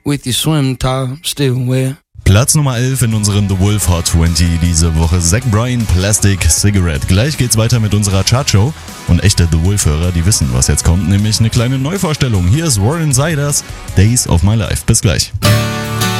with your swim top still wet. Platz Nummer 11 in unseren The Wolf Hot 20 diese Woche. Zach Bryan, Plastic Cigarette. Gleich geht's weiter mit unserer Chartshow. Und echte The Wolf-Hörer, die wissen, was jetzt kommt, nämlich eine kleine Neuvorstellung. Hier ist Warren Ziders, Days of My Life. Bis gleich.